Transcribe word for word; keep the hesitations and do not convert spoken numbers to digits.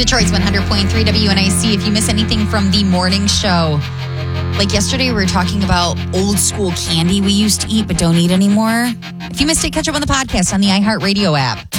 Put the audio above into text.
Detroit's one hundred point three W N I C. If you miss anything from the morning show, like yesterday we were talking about old school candy we used to eat but don't eat anymore. If you missed it, catch up on the podcast on the iHeartRadio app.